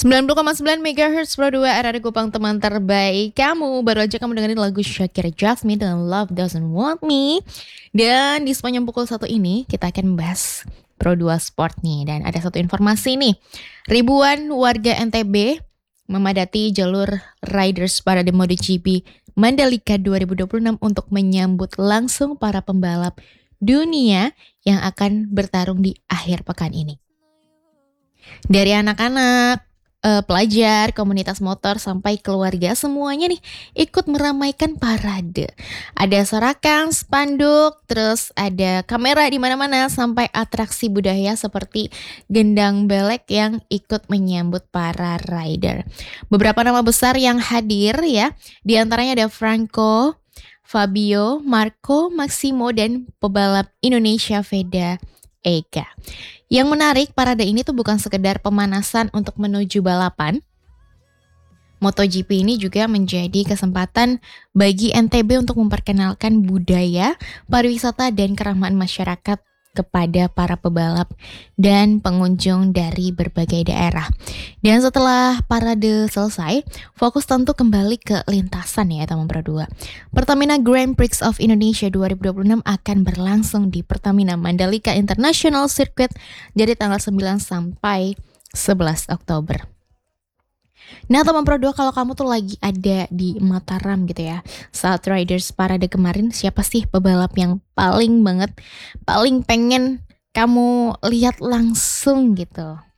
90,9 MHz Pro 2 RRI Kupang, teman terbaik kamu. Baru aja kamu dengerin lagu Shakira Jasmine dengan Love Doesn't Want Me. Dan di sepanjang pukul 1 ini kita akan membahas Pro 2 Sport nih. Dan ada satu informasi nih, ribuan warga NTB memadati jalur Riders Parade MotoGP Mandalika 2026 untuk menyambut langsung para pembalap dunia yang akan bertarung di akhir pekan ini. Dari anak-anak, pelajar, komunitas motor, sampai keluarga, semuanya nih ikut meramaikan parade. Ada sorakan, spanduk, terus ada kamera di mana-mana, sampai atraksi budaya seperti gendang belek yang ikut menyambut para rider. Beberapa nama besar yang hadir ya, di antaranya ada Franco, Fabio, Marco, Maximo, dan pebalap Indonesia Veda Eka. Yang menarik, parade ini tuh bukan sekedar pemanasan untuk menuju balapan. MotoGP ini juga menjadi kesempatan bagi NTB untuk memperkenalkan budaya, pariwisata, dan keramahan masyarakat kepada para pebalap dan pengunjung dari berbagai daerah. Dan setelah parade selesai, fokus tentu kembali ke lintasan ya teman Pro 2. Pertamina Grand Prix of Indonesia 2026 akan berlangsung di Pertamina Mandalika International Circuit dari tanggal 9 sampai 11 Oktober. Nah teman Pro 2, kalau kamu tuh lagi ada di Mataram gitu ya, saat Riders Parade kemarin, siapa sih pebalap yang paling pengen kamu lihat langsung gitu?